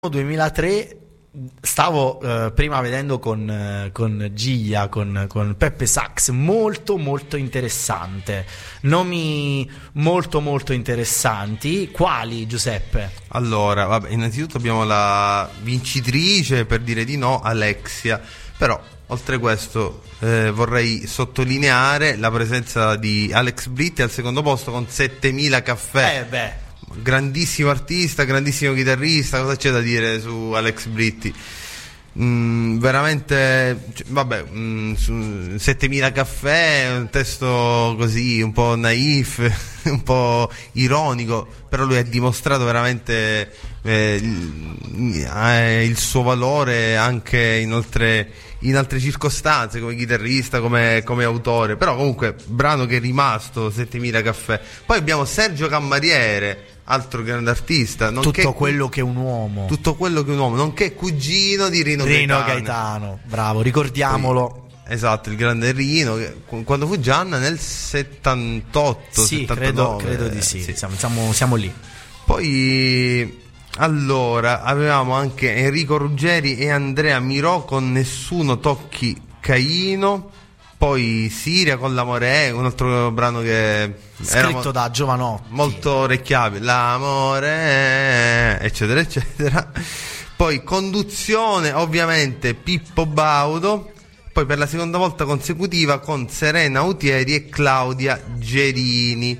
2003 stavo prima vedendo con Giglia, con Peppe Sax, molto molto interessante, nomi molto molto interessanti. Quali, Giuseppe? Allora, vabbè, innanzitutto abbiamo la vincitrice, per dire di no, Alexia, però oltre questo vorrei sottolineare la presenza di Alex Britti al secondo posto con 7000 caffè. Grandissimo artista, grandissimo chitarrista, cosa c'è da dire su Alex Britti? Veramente, vabbè, 7000 caffè, un testo così un po' naif, un po' ironico, però lui ha dimostrato veramente il suo valore anche in altre circostanze, come chitarrista, come autore. Però comunque brano che è rimasto 7000 caffè. Poi abbiamo Sergio Cammariere, altro grande artista, tutto quello che è un uomo, nonché cugino di Rino Gaetano. Bravo, ricordiamolo. Poi, esatto, il grande Rino, quando fu Gianna nel 78, sì, 79, credo di sì. Sì. Siamo lì. Poi allora avevamo anche Enrico Ruggeri e Andrea Mirò con Nessuno tocchi Caino. Poi Siria con L'amore, un altro brano che scritto da Giovanotti, molto orecchiabile, L'amore, eccetera eccetera. Poi Conduzione, ovviamente Pippo Baudo. Poi per la seconda volta consecutiva con Serena Autieri e Claudia Gerini.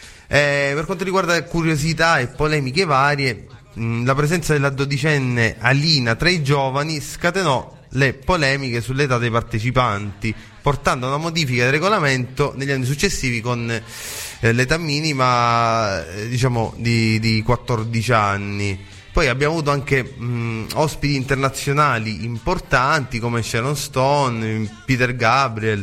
Per quanto riguarda curiosità e polemiche varie, la presenza della dodicenne Alina tra i giovani scatenò le polemiche sull'età dei partecipanti, portando a una modifica del regolamento negli anni successivi con l'età minima diciamo di 14 anni. Poi abbiamo avuto anche ospiti internazionali importanti come Sharon Stone, Peter Gabriel,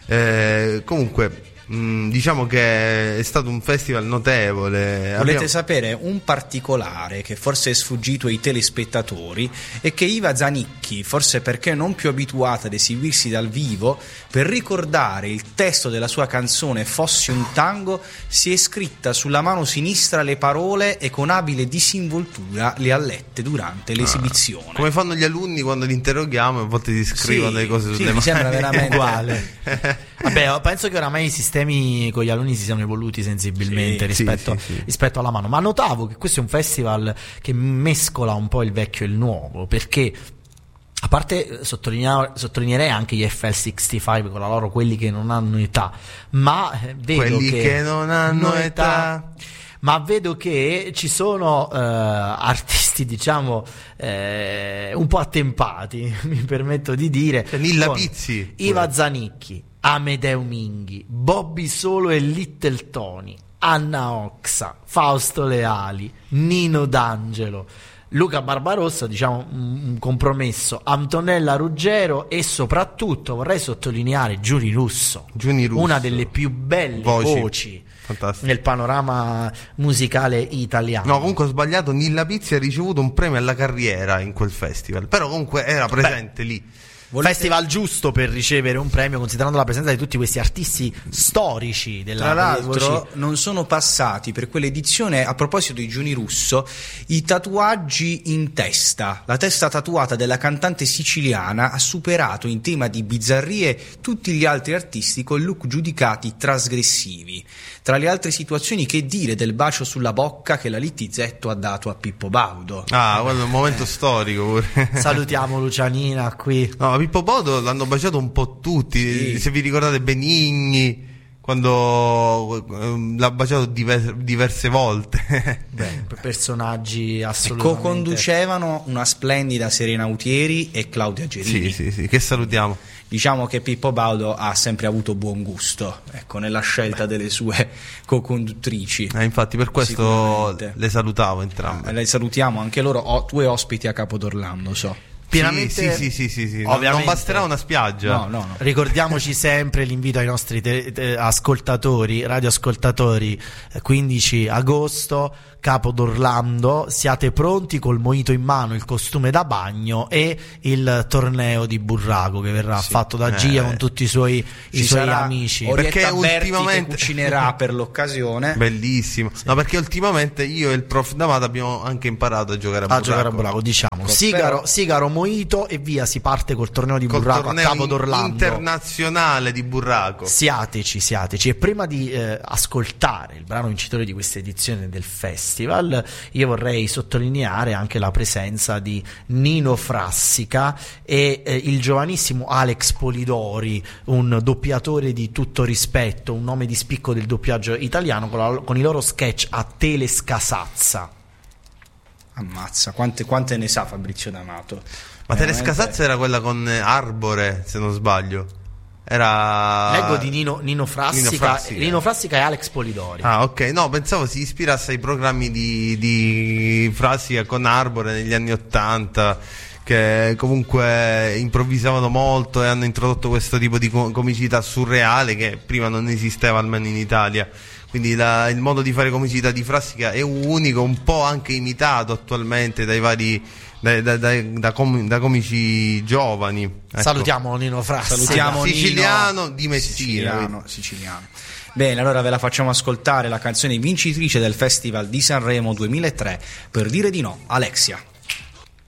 comunque diciamo che è stato un festival notevole. Volete sapere un particolare che forse è sfuggito ai telespettatori? È che Iva Zanicchi, forse perché non più abituata ad esibirsi dal vivo, per ricordare il testo della sua canzone Fossi un tango, si è scritta sulla mano sinistra le parole e con abile disinvoltura le ha lette durante l'esibizione. Come fanno gli alunni quando li interroghiamo, a volte si scrivono le cose sulle mani. Mi sembra veramente uguale. Vabbè, penso che oramai i sistemi con gli alunni si siano evoluti sensibilmente rispetto alla mano. Ma notavo che questo è un festival che mescola un po' il vecchio e il nuovo, perché a parte sottolineerei anche gli FL65 con la loro quelli che non hanno età, ma vedo quelli che non hanno età. Ma vedo che ci sono artisti, diciamo, un po' attempati, mi permetto di dire. Nilla Pizzi, Iva Zanicchi, Amedeo Minghi, Bobby Solo e Little Tony, Anna Oxa, Fausto Leali, Nino D'Angelo, Luca Barbarossa, diciamo un compromesso, Antonella Ruggero e soprattutto vorrei sottolineare Giuni Russo, una delle più belle voci nel panorama musicale italiano. No, comunque ho sbagliato, Nilla Pizzi ha ricevuto un premio alla carriera in quel festival, però comunque era presente lì. Festival giusto per ricevere un premio, considerando la presenza di tutti questi artisti storici tra l'altro non sono passati per quell'edizione, a proposito di Giuni Russo, i tatuaggi in testa. La testa tatuata della cantante siciliana ha superato in tema di bizzarrie tutti gli altri artisti con look giudicati trasgressivi. Tra le altre situazioni, che dire del bacio sulla bocca che la Littizzetto ha dato a Pippo Baudo? Quello è un momento storico pure. Salutiamo Lucianina qui. No, Pippo Baudo l'hanno baciato un po' tutti, sì. Se vi ricordate Benigni, quando l'ha baciato diverse volte. Personaggi assolutamente. Co-conducevano una splendida Serena Autieri e Claudia Gerini. Sì, che salutiamo. Diciamo che Pippo Baudo ha sempre avuto buon gusto, ecco, nella scelta delle sue co-conduttrici. Infatti per questo le salutavo entrambe. Le salutiamo anche loro, due ospiti a Capodorlando, so. Pienamente, sì. Non basterà una spiaggia. No. Ricordiamoci sempre l'invito ai nostri ascoltatori, radioascoltatori, 15 agosto, Capo d'Orlando, siate pronti col mojito in mano, il costume da bagno e il torneo di burraco che verrà fatto da Gia con tutti i suoi amici. Perché ultimamente ultimamente cucinerà per l'occasione. Bellissimo. No, perché ultimamente io e il prof D'Amato abbiamo anche imparato a giocare a burraco. Diciamo. Però... Sigaro, mojito e via, si parte col torneo di burraco a Capo d'Orlando. Internazionale di burraco. Siateci. E prima di ascoltare il brano vincitore di questa edizione del festival, io vorrei sottolineare anche la presenza di Nino Frassica e il giovanissimo Alex Polidori, un doppiatore di tutto rispetto, un nome di spicco del doppiaggio italiano, con i loro sketch a Telescasazza. Ammazza, quante ne sa Fabrizio D'Amato. Ma Telescasazza era quella con Arbore, se non sbaglio. Leggo di Nino Frassica e Alex Polidori. Ah, ok. No, pensavo si ispirasse ai programmi di Frassica con Arbore negli anni '80, che comunque improvvisavano molto e hanno introdotto questo tipo di comicità surreale che prima non esisteva, almeno in Italia. Quindi il modo di fare comicità di Frassica è unico, un po' anche imitato attualmente dai vari da comici giovani. Ecco. Salutiamo Nino Frassica, siciliano di Messina. Siciliano. Bene, allora ve la facciamo ascoltare la canzone vincitrice del Festival di Sanremo 2003, Per dire di no, Alexia.